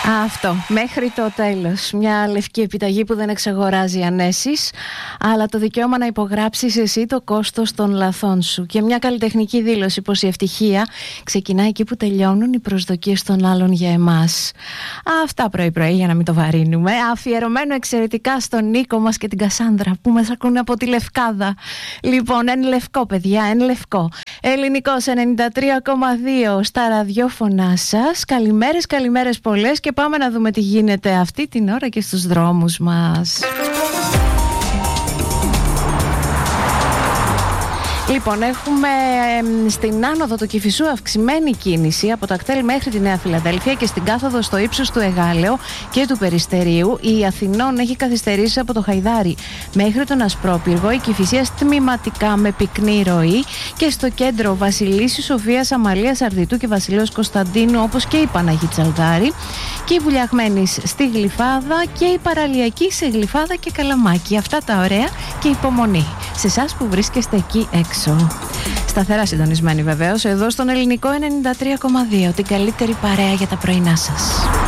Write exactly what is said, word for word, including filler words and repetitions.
Αυτό, μέχρι το τέλος. Μια λευκή επιταγή που δεν εξαγοράζει ανέσεις, αλλά το δικαίωμα να υπογράψεις εσύ το κόστος των λαθών σου. Και μια καλλιτεχνική δήλωση πως η ευτυχία ξεκινάει εκεί που τελειώνουν οι προσδοκίες των άλλων για εμάς. Αυτά πρωί-πρωί, για να μην το βαρύνουμε. Αφιερωμένο εξαιρετικά στον Νίκο μας και την Κασάνδρα που μας ακούνε από τη Λευκάδα. Λοιπόν, εν λευκό, παιδιά, εν λευκό. Ελληνικός ενενήντα τρία κόμμα δύο στα ραδιόφωνά σας. Καλημέρες, καλημέρες πολλές, και πάμε να δούμε τι γίνεται αυτή την ώρα και στους δρόμους μας. Λοιπόν, έχουμε στην άνοδο του Κηφισού αυξημένη κίνηση από το Ακτέλ μέχρι τη Νέα Φιλαδέλφια και στην κάθοδο στο ύψος του Εγάλεο και του Περιστερίου. Η Αθηνών έχει καθυστερήσει από το Χαϊδάρι μέχρι τον Ασπρόπυργο. Η Κηφισίας τμηματικά με πυκνή ροή, και στο κέντρο Βασιλίσσης, Σοφίας, Αμαλίας, Αρδιτού και Βασιλέως Κωνσταντίνου, όπως και η Παναγή Τσαλδάρη, και η Βουλιαγμένης στη Γλυφάδα και η Παραλιακή σε Γλυφάδα και Καλαμάκι. Αυτά τα ωραία και υπομονή σε εσάς που βρίσκεστε εκεί έξω. Σταθερά συντονισμένοι βεβαίως εδώ στον Ελληνικό ενενήντα τρία κόμμα δύο, την καλύτερη παρέα για τα πρωινά σας.